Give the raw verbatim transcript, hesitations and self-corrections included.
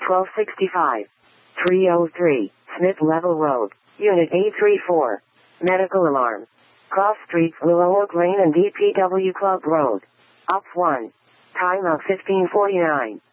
twelve sixty-five. three oh three, Smith Level Road, Unit eight three four. Medical alarm. Cross streets Willow Oak Lane and D P W Club Road. Up one. Time of fifteen forty-nine.